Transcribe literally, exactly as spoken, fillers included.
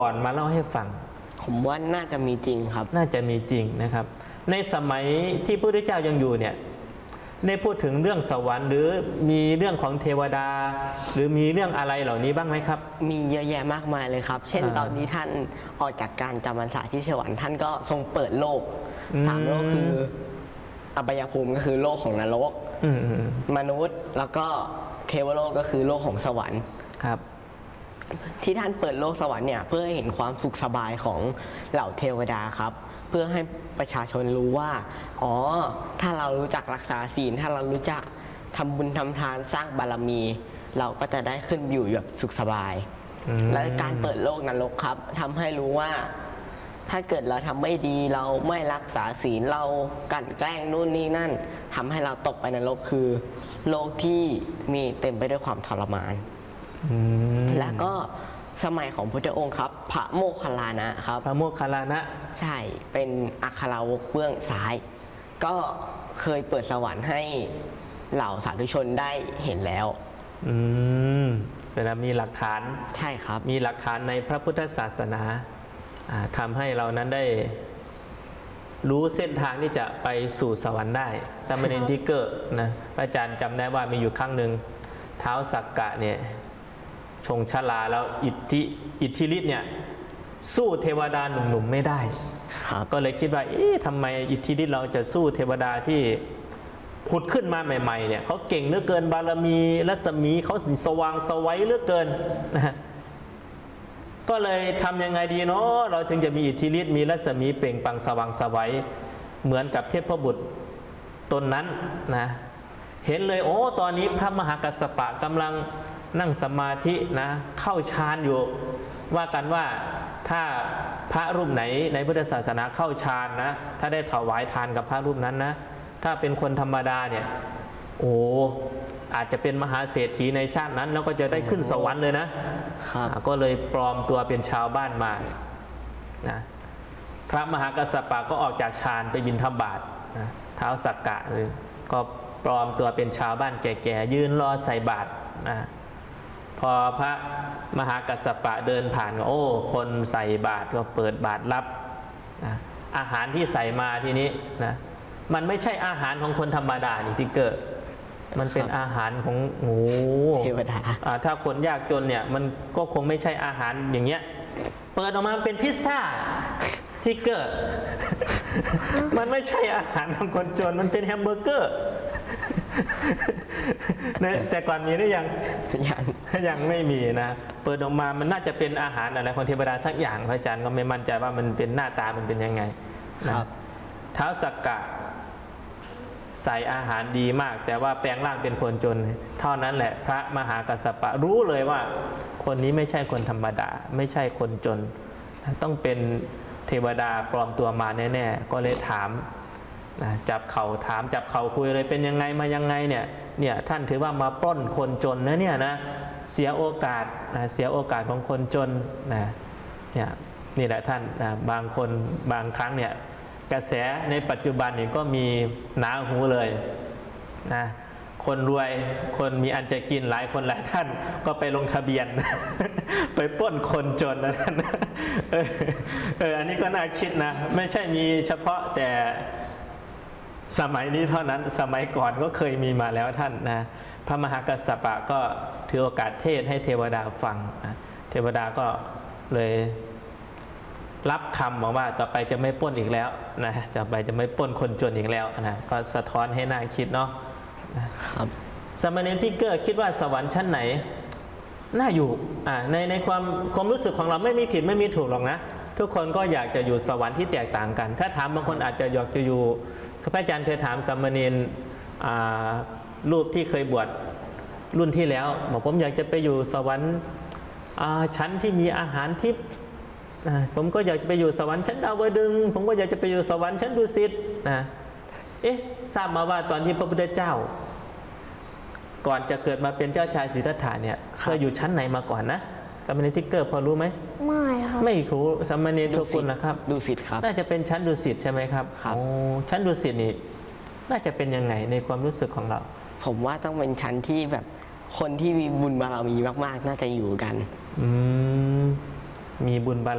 ก่อนมาเล่าให้ฟังผมว่าน่าจะมีจริงครับน่าจะมีจริงนะครับในสมัยที่พระพุทธเจ้ายังอยู่เนี่ยได้พูดถึงเรื่องสวรรค์หรือมีเรื่องของเทวดาหรือมีเรื่องอะไรเหล่านี้บ้างไหมครับมีเยอะแยะมากมายเลยครับเช่นตอนนี้ท่านออกจากการจำพรรษาที่สวรรค์ท่านก็ทรงเปิดโลกสามโลกคืออบายภูมิก็คือโลกของนรกมนุษย์แล้วก็เทวโลกก็คือโลกของสวรรค์ครับที่ท่านเปิดโลกสวรรค์เนี่ยเพื่อให้เห็นความสุขสบายของเหล่าเทวดาครับเพื่อให้ประชาชนรู้ว่าอ๋อถ้าเรารู้จักรักษาศีลถ้าเรารู้จักทำบุญทำทานสร้างบารมี เราก็จะได้ขึ้นอยู่แบบสุขสบายและการเปิดโลกนรกครับทำให้รู้ว่าถ้าเกิดเราทำไม่ดีเราไม่รักษาศีลเรากลั่นแกล้งนู่นนี่นั่นทำให้เราตกไปนรกคือโลกที่มีเต็มไปด้วยความทรมานแล้วก็สมัยของพระองค์ครับพระโมคคัลลานะครับพระโมคคัลลานะใช่เป็นอัคราวกเบื้องซ้ายก็เคยเปิดสวรรค์ให้เหล่าสาธุชนได้เห็นแล้วอืมเป็นมีหลักฐานใช่ครับมีหลักฐานในพระพุทธศาสนาทำให้เรานั้นได้รู้เส้นทางที่จะไปสู่สวรรค์ได้สามเณรทิเกอร์นะอาจารย์จำได้ว่ามีอยู่ครั้งหนึ่งเท้าสักกะเนี่ยชงชลาแล้วอิทธิอิทธิฤทธิ์เนี่ยสู้เทวดาหนุ่มๆไม่ได้ก็เลยคิดว่าเอ๊ะทำไมอิทธิฤทธิ์เราจะสู้เทวดาที่ผุดขึ้นมาใหม่ๆเนี่ยเขาเก่งเหลือเกินบารมีรัศมีเขาสว่างสวัยเหลือเกินนะก็เลยทำยังไงดีเนาะเราถึงจะมีอิทธิฤทธิ์มีรัศมีเปล่งปลั่งสว่างสวัยเหมือนกับเทพบุตรตนนั้นนะเห็นเลยโอ้ตอนนี้พระมหากัสสปะกำลังนั่งสมาธินะเข้าฌานอยู่ว่ากันว่าถ้าพระรูปไหนในพุทธศาสนาเข้าฌานนะถ้าได้ถวายทานกับพระรูปนั้นนะถ้าเป็นคนธรรมดาเนี่ยโอ้อาจจะเป็นมหาเศรษฐีในชาตินั้นแล้วก็จะได้ขึ้นสวรรค์เลยนะก็เลยปลอมตัวเป็นชาวบ้านมานะพระมหากัสสปะก็ออกจากฌานไปบิณฑบาตนะเท้าสักกะเลยก็ปลอมตัวเป็นชาวบ้านแก่ๆยืนรอใส่บาตรนะพอพระมหากัสสปะเดินผ่านโอ้คนใส่บาตรก็เปิดบาตรรับนะอาหารที่ใส่มาทีนี้นะมันไม่ใช่อาหารของคนธรรมดานี่ที่เกิดมันเป็นอาหารของโอ้เทวดาถ้าคนยากจนเนี่ยมันก็คงไม่ใช่อาหารอย่างเงี้ยเปิดออกมาเป็นพิซซ่าที่เกิดมันไม่ใช่อาหารของคนจนมันเป็นแฮมเบอร์เกอร์แต่ก่อนมีหรือยังยังยังไม่มีนะเปิดออกมามันน่าจะเป็นอาหารอะไรของเทวดาสักอย่างพระอาจารย์ก็ไม่มั่นใจว่ามันเป็นหน้าตามันเป็นยังไงครับเท้าสักกะใส่อาหารดีมากแต่ว่าแปลงร่างเป็นคนจนเท่านั้นแหละพระมหากัสสปะรู้เลยว่าคนนี้ไม่ใช่คนธรรมดาไม่ใช่คนจนต้องเป็นเทวดาปลอมตัวมาแน่ๆก็เลยถามนะจับเขาถามจับเขาคุยเลยเป็นยังไงมายังไงเนี่ยเนี่ยท่านถือว่ามาปล้นคนจนนะเนี่ยนะเสียโอกาสนะเสียโอกาสของคนจนนะเนี่ยนี่แหละท่านนะบางคนบางครั้งเนี่ยกระแสในปัจจุบันนี่ก็มีหนาหูเลยนะคนรวยคนมีอันจะกินหลายคนหลายท่านก็ไปลงทะเบียน ไปปล้นคนจนนะท่านเออเอออันนี้ก็น่าคิดนะไม่ใช่มีเฉพาะแต่สมัยนี้เท่านั้นสมัยก่อนก็เคยมีมาแล้วท่านนะพระมหากัสสปะก็ถือโอกาสเทศให้เทวดาฟังนะเทวดาก็เลยรับคำบอกว่าต่อไปจะไม่ปล้นอีกแล้วนะต่อไปจะไม่ปล้นคนจนอีกแล้วนะก็สะท้อนให้น่าคิดเนาะครับสามเณรทิเกอร์คิดว่าสวรรค์ชั้นไหนน่าอยู่อ่าในในความความรู้สึกของเราไม่มีผิดไม่มีถูกหรอกนะทุกคนก็อยากจะอยู่สวรรค์ที่แตกต่างกันถ้าถามบางคนอาจจะอยากจะอยู่พระอาจารย์เคยถามสามเณรรูปที่เคยบวชรุ่นที่แล้วบอกผมอยากจะไปอยู่สวรรค์ชั้นที่มีอาหารทิพย์ผมก็อยากจะไปอยู่สวรรค์ชั้นดาวดึงส์ผมก็อยากจะไปอยู่สวรรค์ชั้นดุสิตนะเอ๊ะทราบมาว่าตอนที่พระพุทธเจ้าก่อนจะเกิดมาเป็นเจ้าชายสิทธัตถะเนี่ยเคยอยู่ชั้นไหนมาก่อนนะสามเณรทิเกอร์พอรู้ไหมไม่ครับไม่รู้สามเณรโชกุลนะครับดุสิตครับน่าจะเป็นชั้นดุสิตใช่ไหมครับครับโอ้ชั้นดุสิตนี่น่าจะเป็นยังไงในความรู้สึกของเราผมว่าต้องเป็นชั้นที่แบบคนที่มีบุญบารมีมากๆน่าจะอยู่กันอืมมีบุญบาร